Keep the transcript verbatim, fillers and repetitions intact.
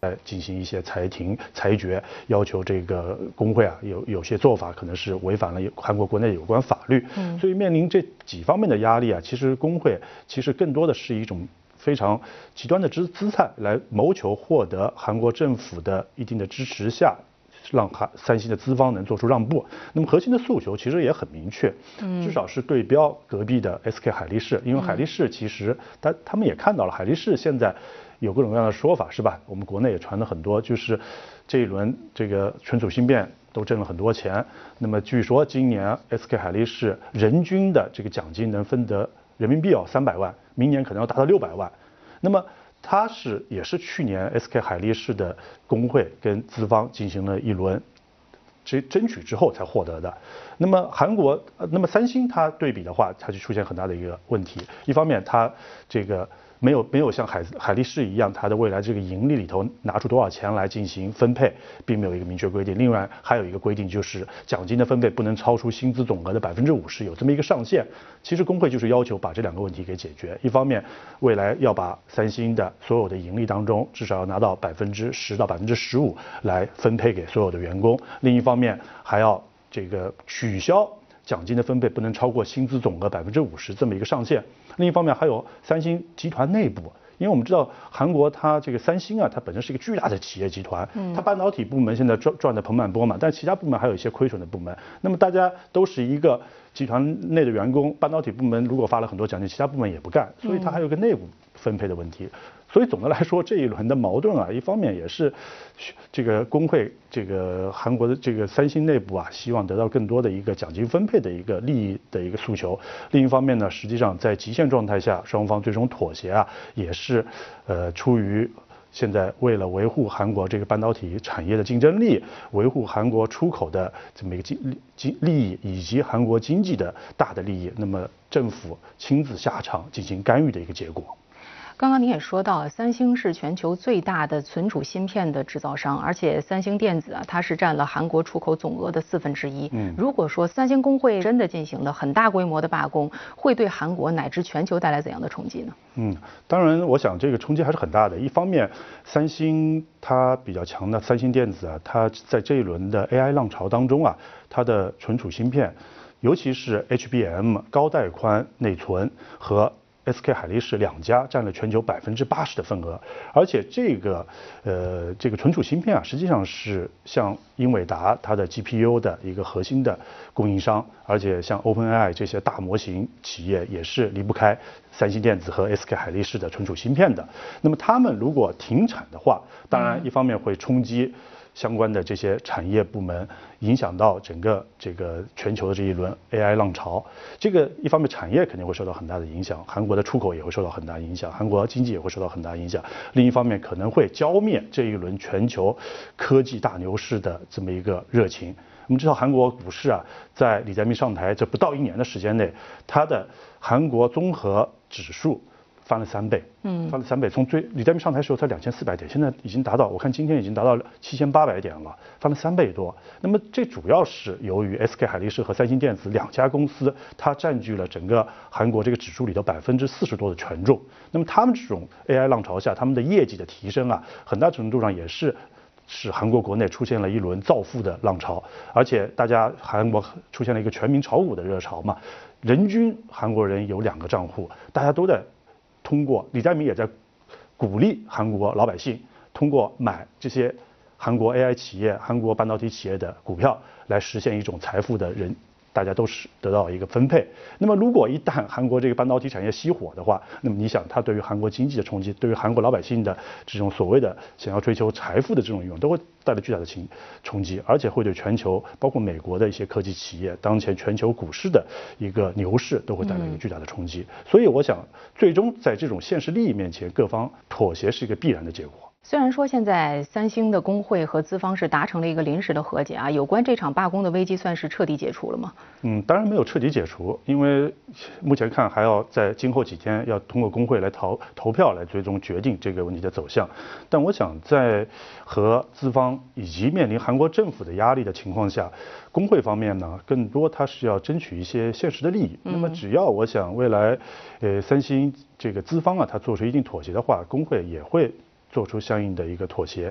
进行一些裁庭裁决，要求这个工会啊有有些做法可能是违反了韩国国内有关法律，嗯，所以面临这几方面的压力啊，其实工会其实更多的是一种非常极端的姿姿态来谋求获得韩国政府的一定的支持下，让韩三星的资方能做出让步。那么核心的诉求其实也很明确，嗯，至少是对标隔壁的 S K 海力士，因为海力士其实他他们也看到了，海力士现在有各种各样的说法，是吧？我们国内也传了很多，就是这一轮这个存储芯片都挣了很多钱。那么据说今年 S K 海力士人均的这个奖金能分得人民币要三百万，明年可能要达到六百万。那么它是也是去年 S K 海力士的工会跟资方进行了一轮争争取之后才获得的。那么韩国，那么三星它对比的话，它就出现很大的一个问题。一方面，它这个没有没有像海海力士一样，它的未来这个盈利里头拿出多少钱来进行分配，并没有一个明确规定。另外还有一个规定就是奖金的分配不能超出薪资总额的百分之五十，有这么一个上限。其实工会就是要求把这两个问题给解决。一方面，未来要把三星的所有的盈利当中至少要拿到百分之十到百分之十五来分配给所有的员工；另一方面还要这个取消奖金的分配不能超过薪资总额百分之五十这么一个上限。另一方面还有三星集团内部，因为我们知道韩国它这个三星啊，它本身是一个巨大的企业集团，它半导体部门现在赚赚得盆满钵满，但其他部门还有一些亏损的部门。那么大家都是一个集团内的员工，半导体部门如果发了很多奖金，其他部门也不干，所以它还有一个内部分配的问题。所以总的来说，这一轮的矛盾啊，一方面也是这个工会，这个韩国的这个三星内部啊，希望得到更多的一个奖金分配的一个利益的一个诉求。另一方面呢，实际上在极限状态下，双方最终妥协啊，也是呃出于现在为了维护韩国这个半导体产业的竞争力，维护韩国出口的这么一个经经利益，以及韩国经济的大的利益，那么政府亲自下场进行干预的一个结果。 刚刚您也说到，三星是全球最大的存储芯片的制造商，而且三星电子啊，它是占了韩国出口总额的四分之一。嗯，如果说三星工会真的进行了很大规模的罢工，会对韩国乃至全球带来怎样的冲击呢？ 嗯，当然，我想这个冲击还是很大的。一方面，三星它比较强的三星电子啊，它在这一轮的 A I 浪潮当中啊，它的存储芯片，尤其是 H B M 高带宽内存和S K 海力士两家占了全球百分之八十的份额，而且这个呃这个存储芯片啊，实际上是像英伟达它的 G P U 的一个核心的供应商，而且像 OpenAI 这些大模型企业也是离不开三星电子和 S K 海力士的存储芯片的。那么他们如果停产的话，当然一方面会冲击相关的这些产业部门，影响到整个这个全球的这一轮 A I 浪潮。这个一方面产业肯定会受到很大的影响，韩国的出口也会受到很大影响，韩国经济也会受到很大影响。另一方面可能会浇灭这一轮全球科技大牛市的这么一个热情。我们知道韩国股市啊，在李在明上台这不到一年的时间内，它的韩国综合指数翻了三倍，嗯，翻了三倍。从最李在明上台的时候才两千四百点，现在已经达到，我看今天已经达到七千八百点了，翻了三倍多。那么这主要是由于 S K 海力士和三星电子两家公司，它占据了整个韩国这个指数里头百分之四十多的权重。那么他们这种 A I 浪潮下，他们的业绩的提升啊，很大程度上也是使韩国国内出现了一轮造富的浪潮，而且大家韩国出现了一个全民炒股的热潮嘛，人均韩国人有两个账户，大家都在通过李在明也在鼓励韩国老百姓通过买这些韩国 A I 企业、韩国半导体企业的股票来实现一种财富的人，大家都是得到一个分配。那么如果一旦韩国这个半导体产业熄火的话，那么你想它对于韩国经济的冲击，对于韩国老百姓的这种所谓的想要追求财富的这种欲望，都会带来巨大的冲冲击，而且会对全球包括美国的一些科技企业，当前全球股市的一个牛市都会带来一个巨大的冲击。所以我想，最终在这种现实利益面前，各方妥协是一个必然的结果。 虽然说现在三星的工会和资方是达成了一个临时的和解啊，有关这场罢工的危机算是彻底解除了吗？ 嗯，当然没有彻底解除，因为目前看还要在今后几天要通过工会来投投票来最终决定这个问题的走向。但我想在和资方以及面临韩国政府的压力的情况下，工会方面呢，更多它是要争取一些现实的利益。那么只要我想未来，呃，三星这个资方啊，它做出一定妥协的话，工会也会做出相应的一个妥协。